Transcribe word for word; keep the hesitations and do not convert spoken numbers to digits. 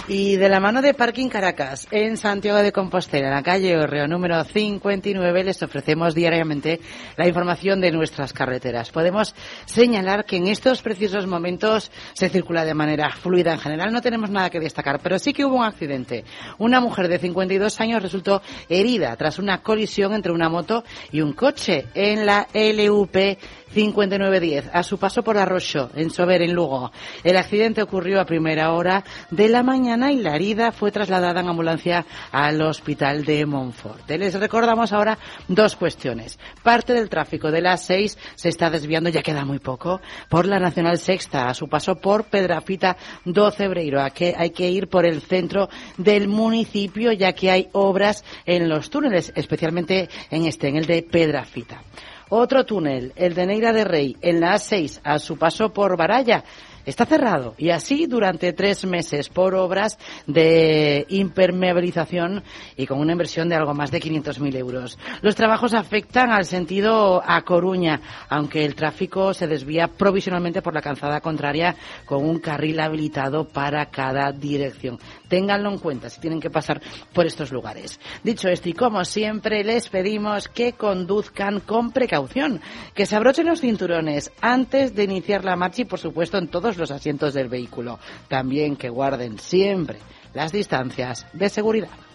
Y de la mano de Parking Caracas, en Santiago de Compostela, en la calle Orreo número cincuenta y nueve, les ofrecemos diariamente la información de nuestras carreteras. Podemos señalar que en estos precisos momentos se circula de manera fluida. En general no tenemos nada que destacar, pero sí que hubo un accidente. Una mujer de cincuenta y dos años resultó herida tras una colisión entre una moto y un coche en la L U P cincuenta y nueve diez, a su paso por Arroyo, en Sober, en Lugo. El accidente ocurrió a primera hora de la mañana y la herida fue trasladada en ambulancia al hospital de Monforte. Les recordamos ahora dos cuestiones. Parte del tráfico de la A seis se está desviando, ya queda muy poco, por la Nacional Sexta, a su paso por Pedrafita do Cebreiro. Aquí hay que ir por el centro del municipio, ya que hay obras en los túneles, especialmente en este, en el de Pedrafita. Otro túnel, el de Neira de Rey, en la A seis, a su paso por Baralla, está cerrado, y así durante tres meses por obras de impermeabilización y con una inversión de algo más de quinientos mil euros. Los trabajos afectan al sentido a Coruña, aunque el tráfico se desvía provisionalmente por la calzada contraria con un carril habilitado para cada dirección. Ténganlo en cuenta si tienen que pasar por estos lugares. Dicho esto, y como siempre, les pedimos que conduzcan con precaución, que se abrochen los cinturones antes de iniciar la marcha y, por supuesto, en todos los asientos del vehículo. También que guarden siempre las distancias de seguridad.